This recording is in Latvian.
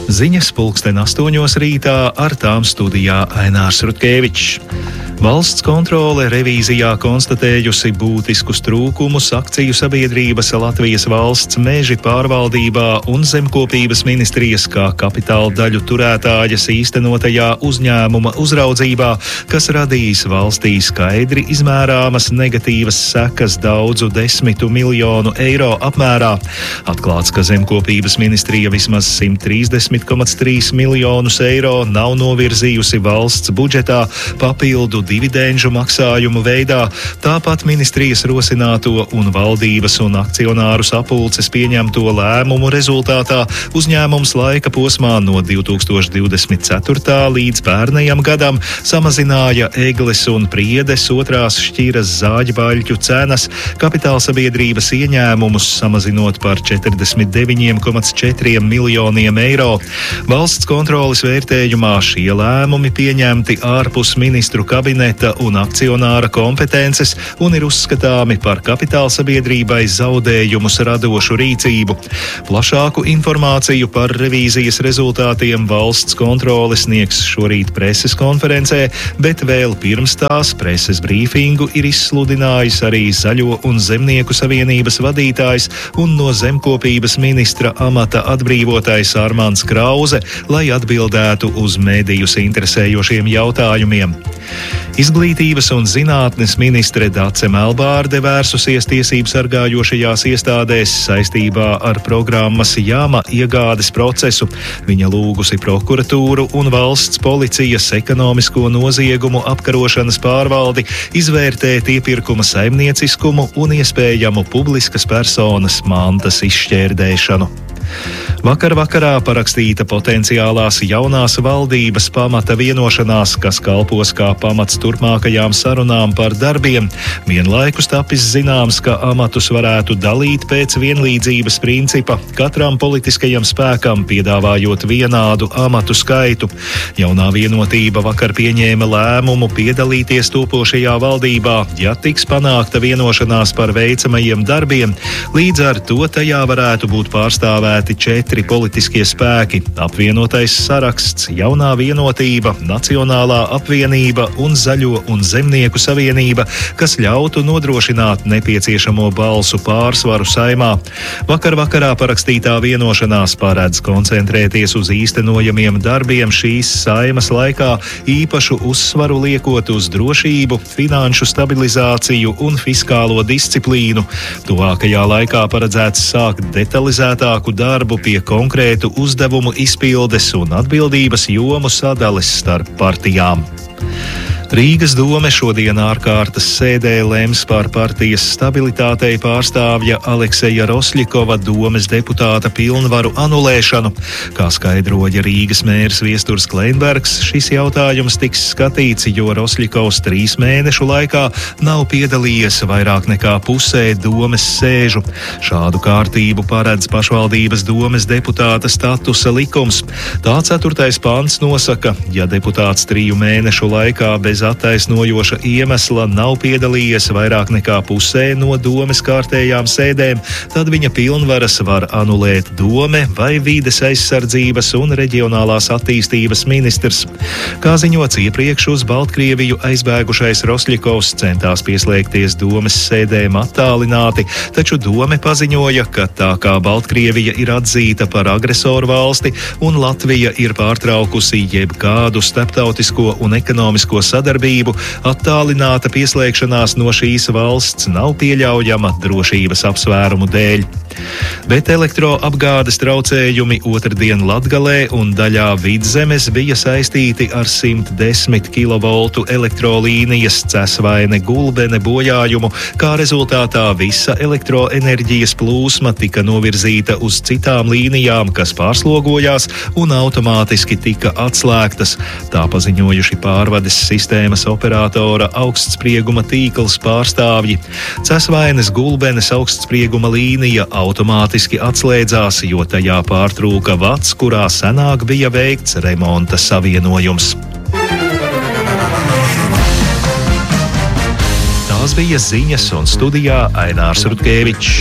Ziņas pulksten 8 rītā, ar tām studijā Ainārs Rutkevičs. Valsts kontrole revīzijā konstatējusi būtiskus trūkumus akciju sabiedrības Latvijas valsts meži pārvaldībā un zemkopības ministrijas kā kapitāla daļu turētājas īstenotajā uzņēmuma uzraudzībā, kas radīs valstī skaidri izmērāmas negatīvas sekas daudzu 10 miljonu eiro apmērā. Atklāts, ka zemkopības ministrija vismaz 130,3 miljonus eiro nav novirzījusi valsts budžetā papildu dividendžu maksājumu veidā, tāpat ministrijas rosināto un valdības un akcionāru sapulces pieņemto lēmumu rezultātā uzņēmums laika posmā no 2024. līdz pērnajam gadam samazināja egles un priedes otrās šķiras zāģbaļķu cenas, kapitāla sabiedrības ieņēmumus samazinot par 49,4 miljoniem eiro. Valsts kontroles vērtējumā šie lēmumi pieņemti ārpus ministru kabineta un akcionāra kompetences un ir uzskatāmi par kapitāla sabiedrībai zaudējumus radošu rīcību. Plašāku informāciju par revīzijas rezultātiem valsts kontrole sniegs šorīt preses konferencē, bet vēl pirms tās preses brīfingu ir izsludinājis arī Zaļo un Zemnieku savienības vadītājs un no zemkopības ministra amata atbrīvotais Armands Krause, lai atbildētu uz medijus interesējošiem jautājumiem. Izglītības un zinātnes ministre Dace Melbārde vērsusies tiesību sargājošajās iestādēs saistībā ar programmas Jāma iegādes procesu. Viņa lūgusi prokuratūru un valsts policijas ekonomisko noziegumu apkarošanas pārvaldi izvērtēt iepirkuma saimnieciskumu un iespējamu publiskas personas mantas izšķērdēšanu. Vakar vakarā parakstīta potenciālās jaunās valdības pamata vienošanās, kas kalpos kā pamats turpmākajām sarunām par darbiem. Vienlaikus tapis zināms, ka amatus varētu dalīt pēc vienlīdzības principa, katram politiskajam spēkam piedāvājot vienādu amatu skaitu. Jaunā vienotība vakar pieņēma lēmumu piedalīties topošajā valdībā, ja tiks panākta vienošanās par veicamajiem darbiem. Līdz ar to tajā varētu būt pārstāvēti 4 politiskie spēki - apvienotais saraksts, jaunā vienotība, Nacionālā apvienība un Zaļo un Zemnieku savienība, kas ļautu nodrošināt nepieciešamo balsu pārsvaru Saeimā. Vakar vakarā parakstītā vienošanās paredz koncentrēties uz īstenojamiem darbiem šīs Saeimas laikā, īpašu uzsvaru liekot uz drošību, finanšu stabilizāciju un fiskālo disciplīnu. Tuvākajā laikā paredzēts sākt detalizētāku darbu pie konkrētu uzdevumu izpildes un atbildības jomu sadales starp partijām. Rīgas dome šodien ārkārtas sēdē lems par partijas stabilitātei pārstāvja Alekseja Rosļikova domes deputāta pilnvaru anulēšanu. Kā skaidroja Rīgas mērs Viesturs Kleinbergs, šis jautājums tiks skatīts, jo Rosļikovs 3 mēnešu laikā nav piedalījies vairāk nekā pusē domes sēžu. Šādu kārtību paredz pašvaldības domes deputāta statusa likums. Tā 4. pants nosaka, ja deputāts 3 mēnešu laikā bez attaisnojoša iemesla nav piedalījies vairāk nekā pusē no domes kārtējām sēdēm, tad viņa pilnvaras var anulēt dome vai vides aizsardzības un reģionālās attīstības ministrs. Kā ziņots iepriekš, uz Baltkrieviju aizbēgušais Rosļikovs centās pieslēgties domes sēdēm attālināti, taču dome paziņoja, ka tā kā Baltkrievija ir atzīta par agresoru valsti un Latvija ir pārtraukusi jebkādu starptautisko un ekonomisko sadarbību, attālināta pieslēgšanās no šīs valsts nav pieļaujama drošības apsvērumu dēļ. Bet elektroapgādes traucējumi otrdien Latgalē un daļā Vidzemes bija saistīti ar 110 kV elektrolīnijas Cesvaine Gulbene bojājumu, kā rezultātā visa elektroenerģijas plūsma tika novirzīta uz citām līnijām, kas pārslogojās un automātiski tika atslēgtas. Tā paziņojuši pārvades sistēmas operatora augstsprieguma tīkls pārstāvji. Cesvaines Gulbenes augstsprieguma līnija automātiski atslēdzās, jo tajā pārtrūka vats, kurā senāk bija veikts remonta savienojums. Tās bija ziņas un studijā Ainārs Rutkevičs.